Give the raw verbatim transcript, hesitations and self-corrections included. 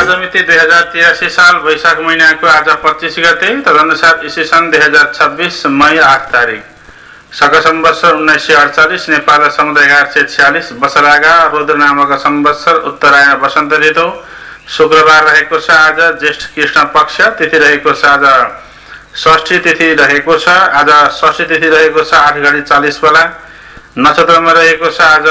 आज मिति दुई हजार तिरासी साल वैशाख महीनाको आज पच्चीस गते तदनुसार ईस्वी सन् दुई हजार छब्बीस मई आठ तारिक शक संवत्सर उन्नाइस सय अडचालीस नेपाल समुदाय एघार सय छ्यालिस बसलागा रुद्र नामक संवत्सर उत्तरायण वसन्त ऋतु शुक्रबार रहेको छ। आज ज्येष्ठ कृष्ण पक्ष तिथि रहेको छ। आज षष्ठी तिथि रहेको छ। आज षष्ठी तिथि रहेको छ आठ घडी चालीस बेला। नक्षत्रमा रहेको छ आज